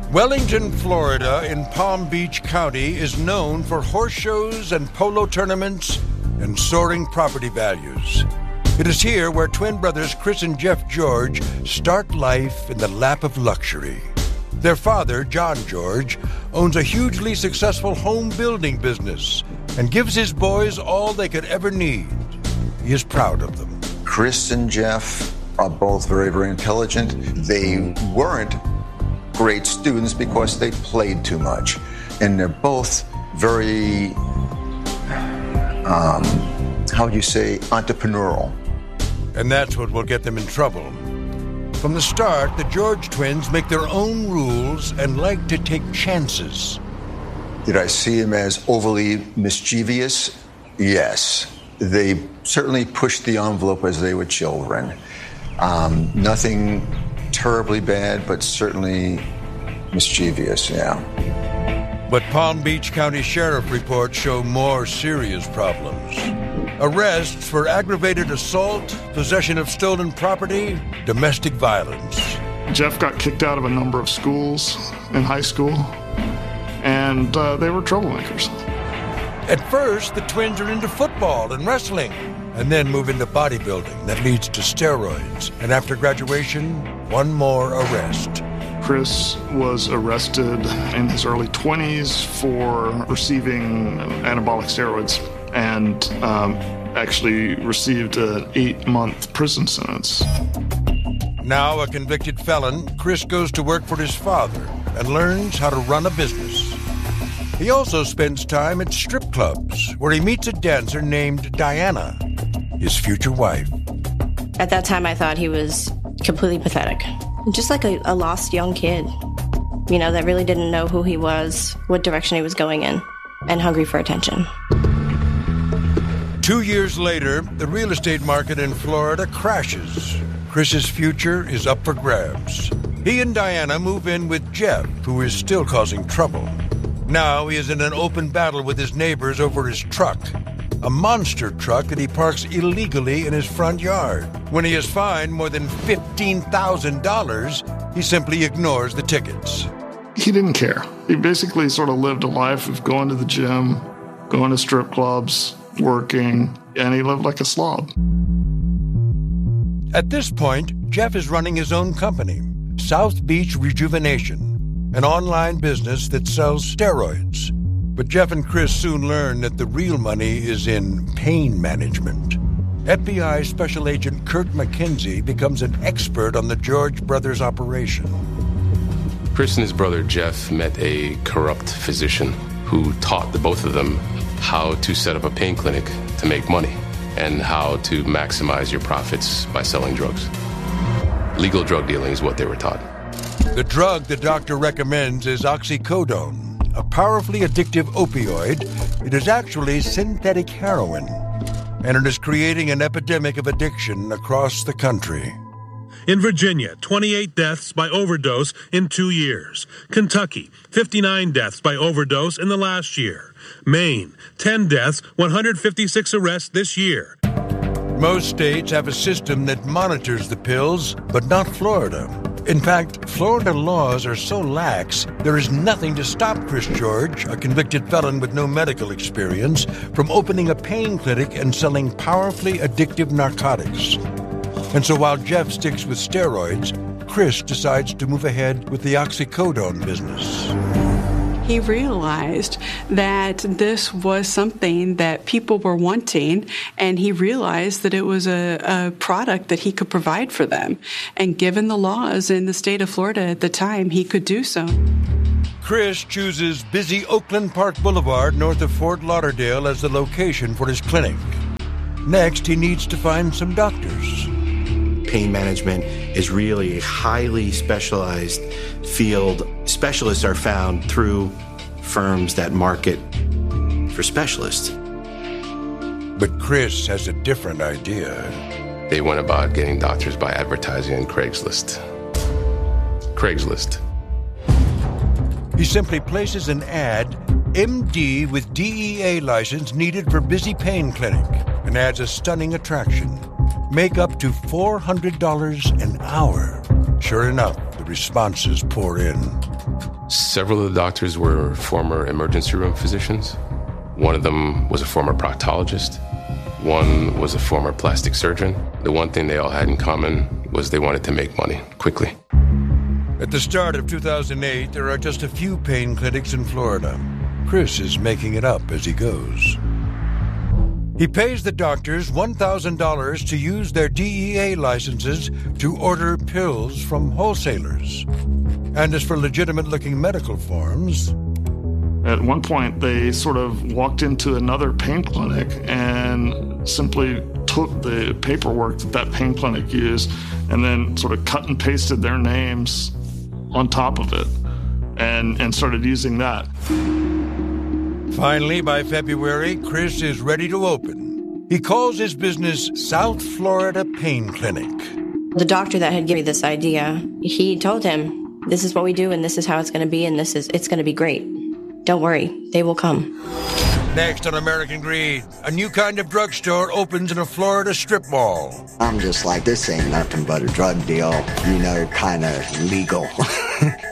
Wellington, Florida, in Palm Beach County, is known for horse shows and polo tournaments and soaring property values. It is here where twin brothers Chris and Jeff George start life in the lap of luxury. Their father, John George, owns a hugely successful home building business and gives his boys all they could ever need. He is proud of them. Chris and Jeff are both very, very intelligent. They weren't great students because they played too much. And they're both very, entrepreneurial. And that's what will get them in trouble. From the start, the George twins make their own rules and like to take chances. Did I see them as overly mischievous? Yes. They certainly pushed the envelope as they were children. Nothing terribly bad, but certainly mischievous, yeah. But Palm Beach County Sheriff reports show more serious problems. Arrests for aggravated assault, possession of stolen property, domestic violence. Jeff got kicked out of a number of schools in high school, and they were troublemakers. At first, the twins are into football and wrestling, and then move into bodybuilding that leads to steroids. And after graduation, one more arrest. Chris was arrested in his early 20s for receiving anabolic steroids and actually received an 8-month prison sentence. Now a convicted felon, Chris goes to work for his father and learns how to run a business. He also spends time at strip clubs, where he meets a dancer named Diana, his future wife. At that time, I thought he was completely pathetic. Just like a lost young kid, that really didn't know who he was, what direction he was going in, and hungry for attention. 2 years later, the real estate market in Florida crashes. Chris's future is up for grabs. He and Diana move in with Jeff, who is still causing trouble. Now he is in an open battle with his neighbors over his truck, a monster truck that he parks illegally in his front yard. When he is fined more than $15,000, he simply ignores the tickets. He didn't care. He basically sort of lived a life of going to the gym, going to strip clubs, working, and he lived like a slob. At this point, Jeff is running his own company, South Beach Rejuvenation, an online business that sells steroids. But Jeff and Chris soon learn that the real money is in pain management. FBI Special Agent Kurt McKenzie becomes an expert on the George brothers' operation. Chris and his brother Jeff met a corrupt physician who taught the both of them how to set up a pain clinic to make money and how to maximize your profits by selling drugs. Legal drug dealing is what they were taught. The drug the doctor recommends is oxycodone, a powerfully addictive opioid. It is actually synthetic heroin, and it is creating an epidemic of addiction across the country. In Virginia, 28 deaths by overdose in 2 years. Kentucky, 59 deaths by overdose in the last year. Maine, 10 deaths, 156 arrests this year. Most states have a system that monitors the pills, but not Florida. In fact, Florida laws are so lax, there is nothing to stop Chris George, a convicted felon with no medical experience, from opening a pain clinic and selling powerfully addictive narcotics. And so while Jeff sticks with steroids, Chris decides to move ahead with the oxycodone business. He realized that this was something that people were wanting, and he realized that it was a product that he could provide for them. And given the laws in the state of Florida at the time, he could do so. Chris chooses busy Oakland Park Boulevard north of Fort Lauderdale as the location for his clinic. Next, he needs to find some doctors. Pain management is really a highly specialized field. Specialists are found through firms that market for specialists. But Chris has a different idea. They went about getting doctors by advertising on Craigslist. He simply places an ad, MD with DEA license needed for busy pain clinic, and adds a stunning attraction. Make up to $400 an hour. Sure enough, the responses pour in. Several of the doctors were former emergency room physicians. One of them was a former proctologist. One was a former plastic surgeon. The one thing they all had in common was they wanted to make money quickly. At the start of 2008, there are just a few pain clinics in Florida. Chris is making it up as he goes. He pays the doctors $1,000 to use their DEA licenses to order pills from wholesalers. And as for legitimate-looking medical forms... At one point, they sort of walked into another pain clinic and simply took the paperwork that pain clinic used and then sort of cut and pasted their names on top of it and started using that. Finally, by February, Chris is ready to open. He calls his business South Florida Pain Clinic. The doctor that had given me this idea, he told him, this is what we do and this is how it's going to be and it's going to be great. Don't worry, they will come. Next on American Greed, a new kind of drugstore opens in a Florida strip mall. I'm just like, this ain't nothing but a drug deal, kind of legal.